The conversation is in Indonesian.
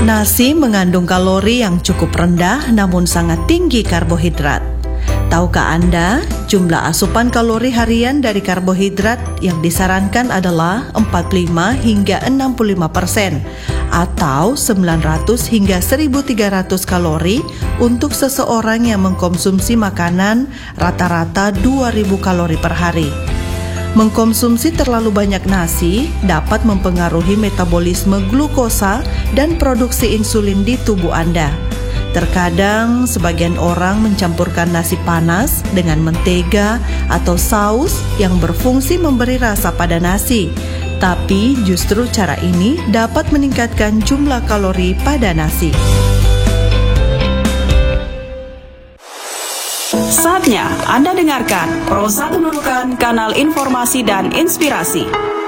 Nasi mengandung kalori yang cukup rendah namun sangat tinggi karbohidrat. Tahukah Anda, jumlah asupan kalori harian dari karbohidrat yang disarankan adalah 45 hingga 65% atau 900 hingga 1300 kalori untuk seseorang yang mengkonsumsi makanan rata-rata 2000 kalori per hari. Mengkonsumsi terlalu banyak nasi dapat mempengaruhi metabolisme glukosa dan produksi insulin di tubuh Anda. Terkadang sebagian orang mencampurkan nasi panas dengan mentega atau saus yang berfungsi memberi rasa pada nasi. Tapi justru cara ini dapat meningkatkan jumlah kalori pada nasi. Saatnya Anda dengarkan Pro 1 Nunukan, kanal informasi dan inspirasi.